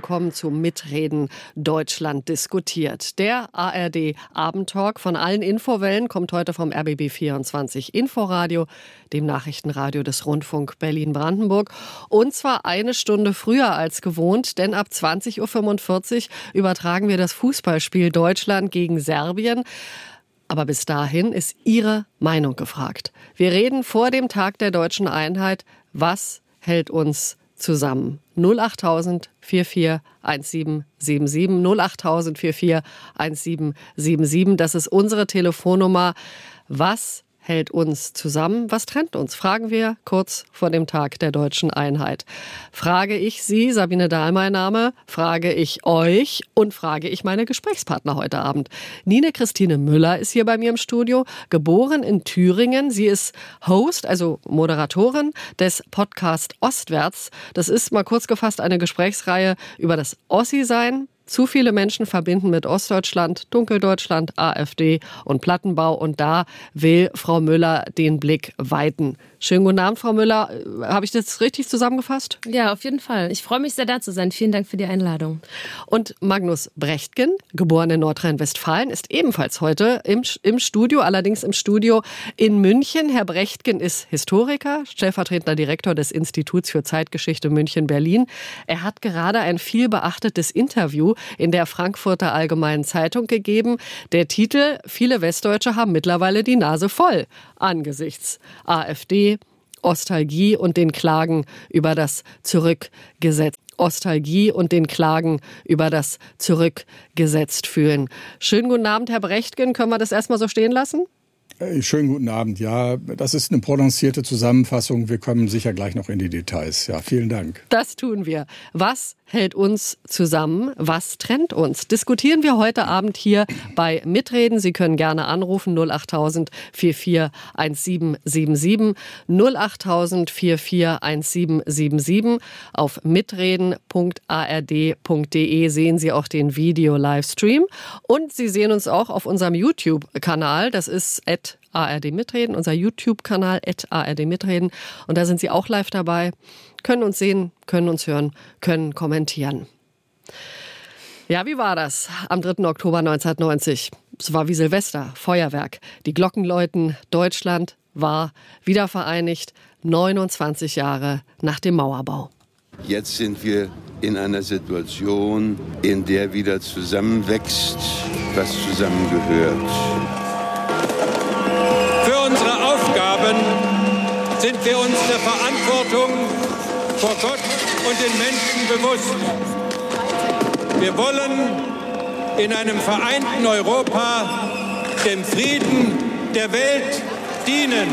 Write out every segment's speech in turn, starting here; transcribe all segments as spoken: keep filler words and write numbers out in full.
willkommen zu Mitreden Deutschland diskutiert. Der A R D Abendtalk von allen Infowellen kommt heute vom R B B vierundzwanzig Inforadio, dem Nachrichtenradio des Rundfunk Berlin-Brandenburg. Und zwar eine Stunde früher als gewohnt, denn ab zwanzig Uhr fünfundvierzig übertragen wir das Fußballspiel Deutschland gegen Serbien. Aber bis dahin ist Ihre Meinung gefragt. Wir reden vor dem Tag der deutschen Einheit. Was hält uns zusammen? null acht tausend vierundvierzig siebzehn siebenundsiebzig, null acht tausend vierundvierzig siebzehn siebenundsiebzig. Das ist unsere Telefonnummer. Was hält uns zusammen? Was trennt uns? Fragen wir kurz vor dem Tag der deutschen Einheit. Frage ich Sie, Sabine Dahl mein Name, frage ich euch und frage ich meine Gesprächspartner heute Abend. Nine Christine Müller ist hier bei mir im Studio, geboren in Thüringen. Sie ist Host, also Moderatorin des Podcast Ostwärts. Das ist mal kurz gefasst eine Gesprächsreihe über das Ossi-Sein. Zu viele Menschen verbinden mit Ostdeutschland, Dunkeldeutschland, AfD und Plattenbau. Und da will Frau Müller den Blick weiten. Schönen guten Abend, Frau Müller. Habe ich das richtig zusammengefasst? Ja, auf jeden Fall. Ich freue mich sehr, da zu sein. Vielen Dank für die Einladung. Und Magnus Brechtgen, geboren in Nordrhein-Westfalen, ist ebenfalls heute im, im Studio, allerdings im Studio in München. Herr Brechtgen ist Historiker, stellvertretender Direktor des Instituts für Zeitgeschichte München-Berlin. Er hat gerade ein viel beachtetes Interview in der Frankfurter Allgemeinen Zeitung gegeben. Der Titel: Viele Westdeutsche haben mittlerweile die Nase voll angesichts AfD, Ostalgie und den Klagen über das Zurückgesetzt. Ostalgie und den Klagen über das zurückgesetzt fühlen. Schönen guten Abend, Herr Brechtgen. Können wir das erstmal so stehen lassen? Schönen guten Abend. Ja, das ist eine prononcierte Zusammenfassung. Wir kommen sicher gleich noch in die Details. Ja, vielen Dank. Das tun wir. Was hält uns zusammen? Was trennt uns? Diskutieren wir heute Abend hier bei Mitreden. Sie können gerne anrufen null acht tausend vierundvierzig siebzehn siebenundsiebzig, null acht tausend vierundvierzig siebzehn siebenundsiebzig. Auf mitreden punkt a r d punkt d e sehen Sie auch den Video-Livestream. Und Sie sehen uns auch auf unserem YouTube-Kanal. Das ist at A R D Mitreden, unser YouTube-Kanal at A R D Mitreden. Und da sind Sie auch live dabei, können uns sehen, können uns hören, können kommentieren. Ja, wie war das am dritten Oktober neunzehnhundertneunzig? Es war wie Silvester, Feuerwerk. Die Glocken läuten, Deutschland war wiedervereinigt, neunundzwanzig Jahre nach dem Mauerbau. Jetzt sind wir in einer Situation, in der wieder zusammenwächst, was zusammengehört. Für unsere Aufgaben sind wir uns der Verantwortung vor Gott und den Menschen bewusst. Wir wollen in einem vereinten Europa dem Frieden der Welt dienen.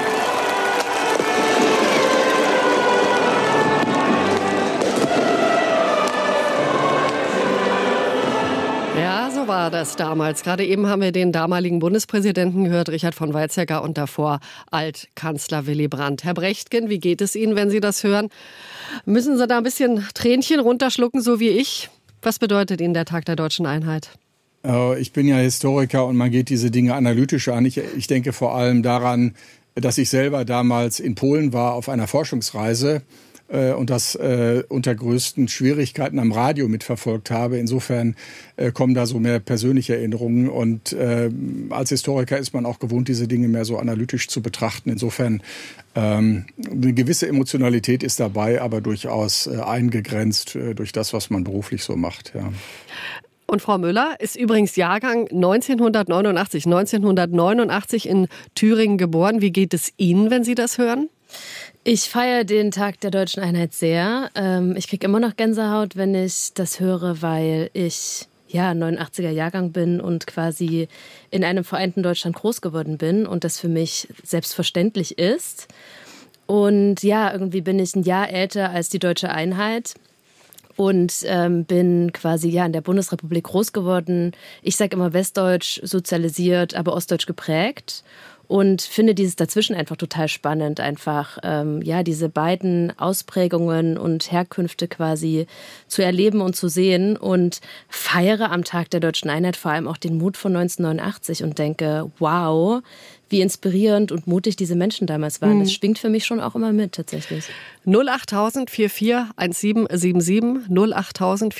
Ja, so war das damals. Gerade eben haben wir den damaligen Bundespräsidenten gehört, Richard von Weizsäcker, und davor Altkanzler Willy Brandt. Herr Brechtgen, wie geht es Ihnen, wenn Sie das hören? Müssen Sie da ein bisschen Tränchen runterschlucken, so wie ich? Was bedeutet Ihnen der Tag der deutschen Einheit? Ich bin ja Historiker und man geht diese Dinge analytisch an. Ich, ich denke vor allem daran, dass ich selber damals in Polen war auf einer Forschungsreise und das äh, unter größten Schwierigkeiten am Radio mitverfolgt habe. Insofern äh, kommen da so mehr persönliche Erinnerungen. Und äh, als Historiker ist man auch gewohnt, diese Dinge mehr so analytisch zu betrachten. Insofern ähm, eine gewisse Emotionalität ist dabei, aber durchaus äh, eingegrenzt äh, durch das, was man beruflich so macht. Ja. Und Frau Müller ist übrigens Jahrgang neunzehnhundertneunundachtzig, neunzehnhundertneunundachtzig in Thüringen geboren. Wie geht es Ihnen, wenn Sie das hören? Ich feiere den Tag der deutschen Einheit sehr. Ich kriege immer noch Gänsehaut, wenn ich das höre, weil ich ja neunundachtziger Jahrgang bin und quasi in einem vereinten Deutschland groß geworden bin und das für mich selbstverständlich ist. Und ja, irgendwie bin ich ein Jahr älter als die deutsche Einheit und ähm, bin quasi ja in der Bundesrepublik groß geworden. Ich sage immer westdeutsch sozialisiert, aber ostdeutsch geprägt. Und finde dieses Dazwischen einfach total spannend, einfach ähm, ja diese beiden Ausprägungen und Herkünfte quasi zu erleben und zu sehen und feiere am Tag der deutschen Einheit vor allem auch den Mut von neunzehnhundertneunundachtzig und denke, wow, wie inspirierend und mutig diese Menschen damals waren. Mhm. Das schwingt für mich schon auch immer mit tatsächlich. null acht tausend vierundvierzig siebzehn siebenundsiebzig, null acht tausend